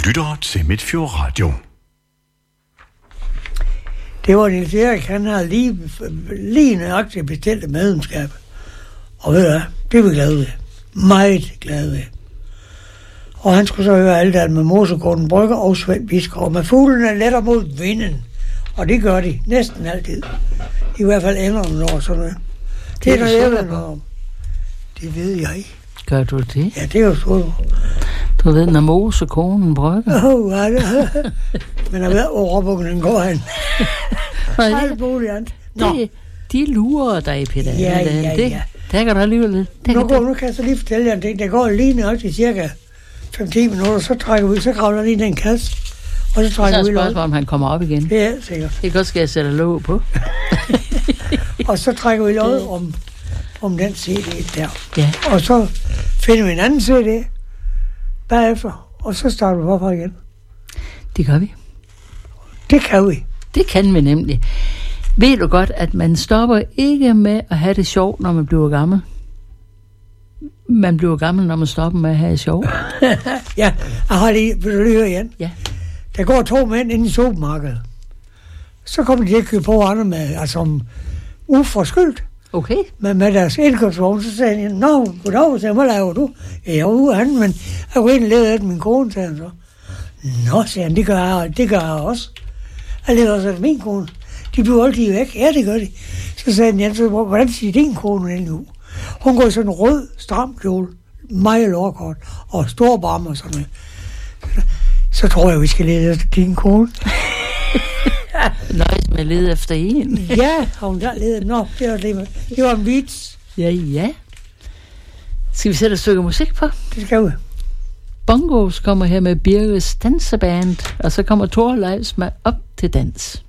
lytter til Midtfjord Radio. Det var Niels Erik, han har lige nøjagtigt bestilt et medlemskab. Og ved du hvad, det er vi glade ved. Meget glade ved. Og han skulle så høre alt det med Mosegaarden Brygger og Svend Biskov. Og med fuglene letter mod vinden. Og det gør de næsten altid. I hvert fald enderne når sådan noget. Det er der jeg ved noget om. Det ved jeg. Gør du det? Ja, det er jo så. Du ved, når Mosegaarden Brygger. Men jeg ved, hvor råbukken går han. Alt muligt andet. De lurer dig, Peter. Ja. Der kan du alligevel lidt. Nu kan jeg så lige fortælle jer en ting. Der går lige nok i cirka 5-10 minutter, så trækker vi, så kravler lige den kasse. Og så trækker vi så er spørgsmålet, om han kommer op igen. Ja, sikkert. Det kan godt ske, at jeg sætter låg på. Og så trækker vi låget om den CD der. Ja. Og så finder vi en anden CD bagefter, og så starter vi hvorfra igen. Det gør vi. Det kan vi. Det kan vi nemlig. Ved du godt, at man stopper ikke med at have det sjovt, når man bliver gammel? Man bliver gammel, når man stopper med at have det sjovt. Ja, jeg har lige, vil du lige høre igen? Ja. Der går 2 mænd ind i supermarkedet. Så kommer de ikke på andre med, altså uforskyldt. Okay. Men med deres indkøbsvogn, så sagde han, nå, goddag, så hvad laver du? Ja, jeg var ude af han, men jeg går ind og leder efter min kone, sagde han så. Nå, sagde han, det gør jeg også. Jeg leder også efter min kone. De bliver altid væk. Ja, det gør de. Så sagde han, så hvordan siger din kone endnu ud? Hun går i sådan en rød, stram kjole, meget lårkort, og store barmer og sådan noget. Så tror jeg, vi skal lede efter din kone. Nøjes med at lede efter en. Ja, hun der leder. Nå, det var en vits. Ja. Skal vi sætte et stykke musik på? Det skal vi. Bongos kommer her med Birkes danseband, og så kommer Thor Leifs med op til dans.